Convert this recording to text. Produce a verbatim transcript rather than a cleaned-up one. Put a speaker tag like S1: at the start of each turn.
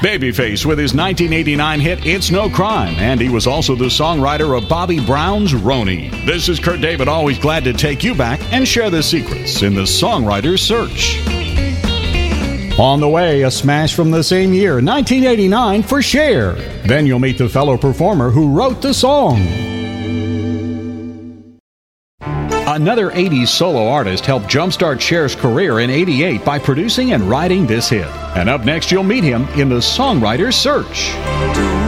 S1: Babyface with his nineteen eighty-nine hit It's No Crime, and he was also the songwriter of Bobby Brown's Roni. This is Kurt David, always glad to take you back and share the secrets in the songwriter's search. On the way, a smash from the same year, nineteen eighty-nine, for Cher. Then you'll meet the fellow performer who wrote the song. Another eighties solo artist helped jumpstart Cher's career in eighty-eight by producing and writing this hit. And up next, you'll meet him in the songwriter's search.